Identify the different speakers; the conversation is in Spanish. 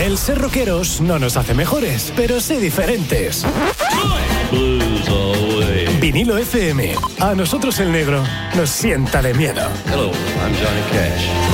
Speaker 1: El ser rockeros no nos hace mejores, pero sí diferentes. Vinilo FM. A nosotros el negro nos sienta de miedo.
Speaker 2: Hello, I'm Johnny Cash.